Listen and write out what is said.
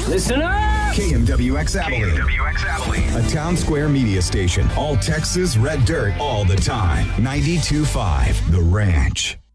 Listen up! KMWX Abilene. A town square media station. All Texas red dirt all the time. 92.5 The Ranch.